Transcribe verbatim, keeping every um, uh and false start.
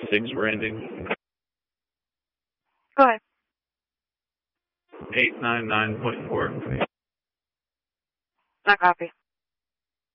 six we're ending. Go ahead. eight nine nine point four. I copy.